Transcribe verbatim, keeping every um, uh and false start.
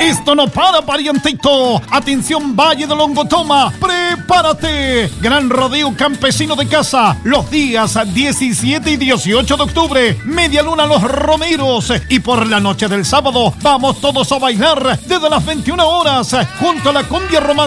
Esto no para, parientito. Atención, Valle de Longotoma, prepárate. Gran rodeo campesino de casa, los días diecisiete y dieciocho de octubre. Media luna Los Romeros. Y por la noche del sábado, vamos todos a bailar desde las veintiuna horas junto a la cumbia romántica